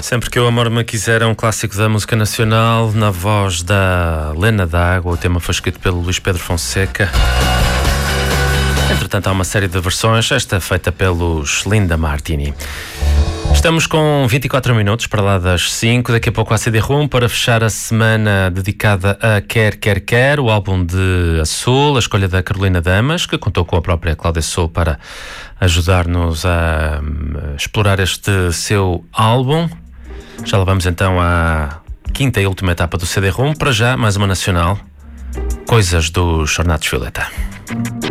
Sempre que o amor me quiser é um clássico da música nacional, na voz da Lena D'Água. O tema foi escrito pelo Luís Pedro Fonseca. Entretanto, há uma série de versões, esta feita pelos Linda Martini. Estamos com 24 minutos para lá das 5, daqui a pouco a CD-ROM para fechar a semana dedicada a Quer, Quer, Quer, o álbum de Azul, a escolha da Carolina Damas, que contou com a própria Cláudia Sou para ajudar-nos a explorar este seu álbum. Já lá vamos então à quinta e última etapa do CD-ROM. Para já, mais uma nacional, Coisas dos Ornatos Violeta.